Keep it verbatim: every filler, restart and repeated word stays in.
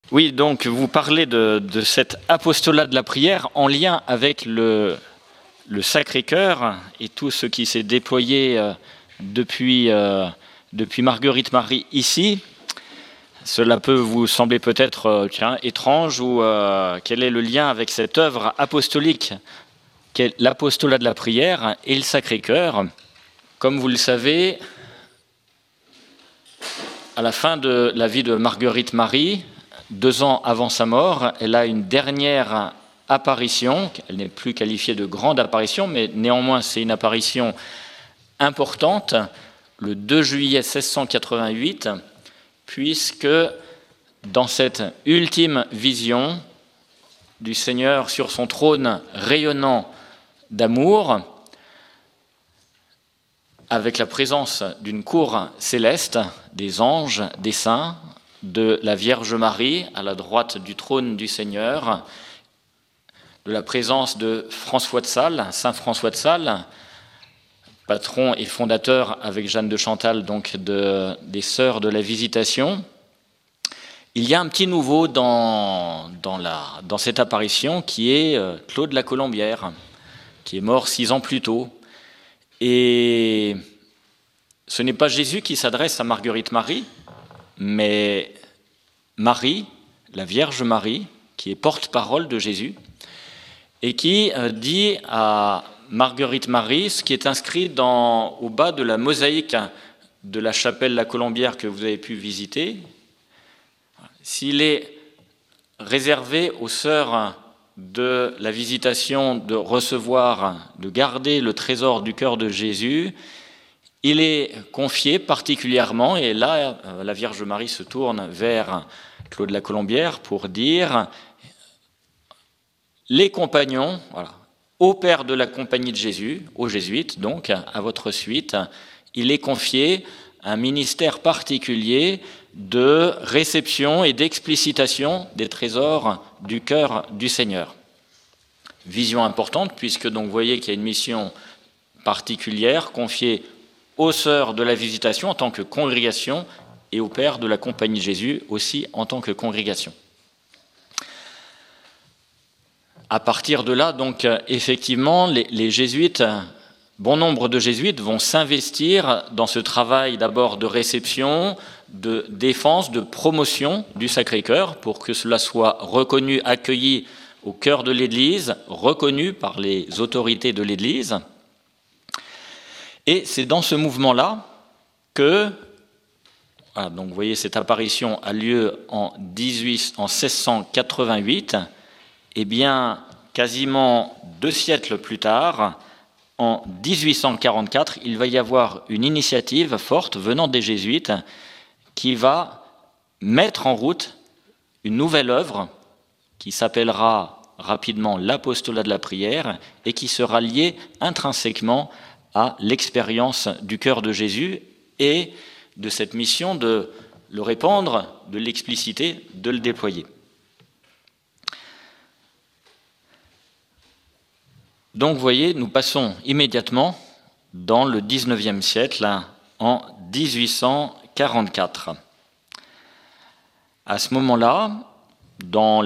Oui, donc vous parlez de, de cet apostolat de la prière en lien avec le, le Sacré-Cœur et tout ce qui s'est déployé euh, depuis, euh, depuis Marguerite Marie ici. Cela peut vous sembler peut-être euh, tiens, étrange ou euh, quel est le lien avec cette œuvre apostolique qu'est l'apostolat de la prière et le Sacré-Cœur. Comme vous le savez, à la fin de la vie de Marguerite Marie, deux ans avant sa mort, elle a une dernière apparition. Elle n'est plus qualifiée de grande apparition, mais néanmoins c'est une apparition importante, le deux juillet seize cent quatre-vingt-huit, puisque dans cette ultime vision du Seigneur sur son trône rayonnant d'amour, avec la présence d'une cour céleste, des anges, des saints, de la Vierge Marie à la droite du trône du Seigneur, de la présence de François de Sales, Saint François de Sales, patron et fondateur avec Jeanne de Chantal donc de, des Sœurs de la Visitation. Il y a un petit nouveau dans, dans, la, dans cette apparition qui est Claude la Colombière, qui est mort six ans plus tôt. Et ce n'est pas Jésus qui s'adresse à Marguerite Marie, mais Marie, la Vierge Marie, qui est porte-parole de Jésus, et qui dit à Marguerite Marie ce qui est inscrit dans, au bas de la mosaïque de la chapelle La Colombière que vous avez pu visiter. S'il est réservé aux sœurs de la Visitation de recevoir, de garder le trésor du cœur de Jésus, il est confié particulièrement, et là, la Vierge Marie se tourne vers Claude la Colombière pour dire les compagnons, voilà, au Père de la Compagnie de Jésus, aux Jésuites, donc, à votre suite, il est confié un ministère particulier de réception et d'explicitation des trésors du cœur du Seigneur. Vision importante, puisque donc vous voyez qu'il y a une mission particulière confiée aux Sœurs de la Visitation en tant que congrégation et au Père de la Compagnie de Jésus aussi en tant que congrégation. À partir de là, donc, effectivement, les, les jésuites, bon nombre de jésuites vont s'investir dans ce travail d'abord de réception, de défense, de promotion du Sacré-Cœur pour que cela soit reconnu, accueilli au cœur de l'Église, reconnu par les autorités de l'Église. Et c'est dans ce mouvement-là que, voilà, donc vous voyez, cette apparition a lieu en, dix-huit, en seize cent quatre-vingt-huit, et bien quasiment deux siècles plus tard, en dix-huit cent quarante-quatre, il va y avoir une initiative forte venant des Jésuites qui va mettre en route une nouvelle œuvre qui s'appellera rapidement l'apostolat de la prière et qui sera liée intrinsèquement à l'expérience du cœur de Jésus et de cette mission de le répandre, de l'expliciter, de le déployer. Donc vous voyez, nous passons immédiatement dans le dix-neuvième siècle, en dix-huit cent quarante-quatre. À ce moment-là, dans